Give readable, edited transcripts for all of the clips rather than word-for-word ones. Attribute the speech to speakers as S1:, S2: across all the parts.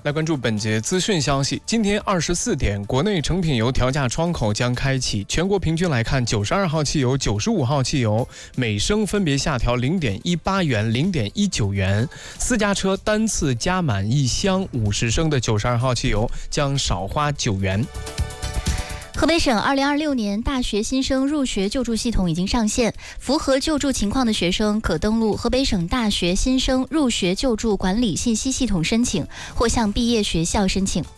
S1: 来关注本节资讯消息。今天24点，国内成品油调价窗口将开启。全国平均来看，92号汽油、95号汽油每升分别下调0.18元、0.19元。私家车单次加满一箱50升的92号汽油将少花9元。
S2: 河北省2026年大学新生入学救助系统已经上线，符合救助情况的学生可登录河北省大学新生入学救助管理信息系统申请，或向毕业学校申请。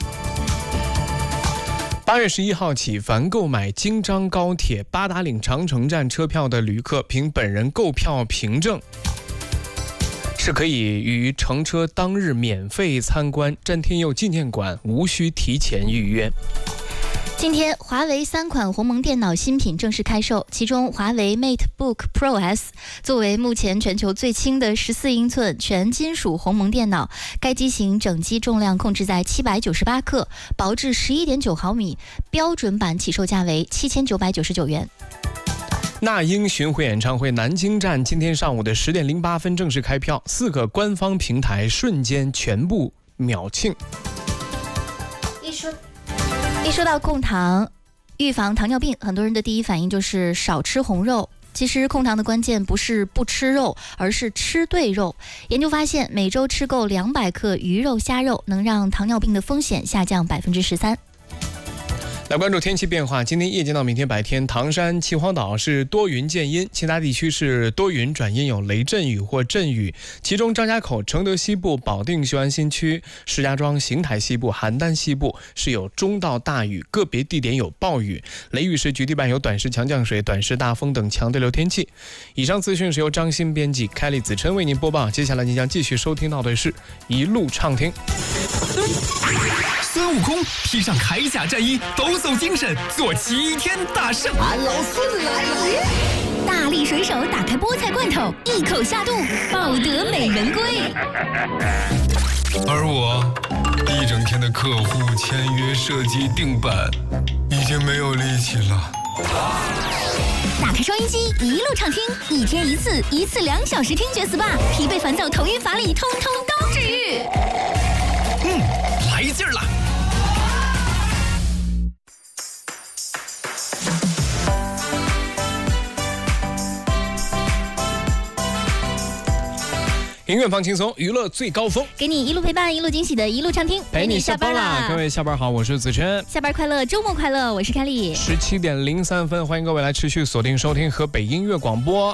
S1: 8月11号起，凡购买京张高铁、八达岭长城站车票的旅客，凭本人购票凭证是可以于乘车当日免费参观詹天佑纪念馆，无需提前预约。
S2: 今天，华为3款鸿蒙电脑新品正式开售，其中华为 MateBook Pro S 作为目前全球最轻的14英寸全金属鸿蒙电脑，该机型整机重量控制在798克，薄至11.9毫米，标准版起售价为7999元。
S1: 那英巡回演唱会南京站今天上午的10点08分正式开票，4个官方平台瞬间全部秒罄。
S2: 一说到控糖，预防糖尿病，很多人的第一反应就是少吃红肉。其实控糖的关键不是不吃肉，而是吃对肉。研究发现，每周吃够200克鱼肉、虾肉，能让糖尿病的风险下降13%。
S1: 来关注天气变化，今天夜间到明天白天，唐山、秦皇岛是多云见阴，其他地区是多云转阴，有雷阵雨或阵雨。其中张家口、承德西部、保定雄安新区、石家庄、邢台西部、邯郸西部是有中到大雨，个别地点有暴雨。雷雨时局地伴有短时强降水、短时大风等强对流天气。以上资讯是由张鑫编辑，凯丽子琛为您播报。接下来您将继续收听到的是一路畅听。
S3: 孙悟空披上铠甲战衣，抖擞精神，做齐天大圣。
S4: 俺老孙来了！
S5: 大力水手打开菠菜罐头，一口下肚，抱得美人归。
S3: 而我一整天的客户签约、设计、定版，已经没有力气了。
S5: 打开收音机，一路畅听，一天一次，一次2小时听觉 SPA， 疲惫烦躁、头晕乏力，通通都治愈。
S3: 来劲儿了！
S1: 音乐放轻松，娱乐最高峰，
S2: 给你一路陪伴，一路惊喜的一路畅听，
S1: 陪你下班啦！各位下班好，我是子琛，
S2: 下班快乐，周末快乐，我是凯丽。
S1: 17点03分，欢迎各位来持续锁定收听河北音乐广播。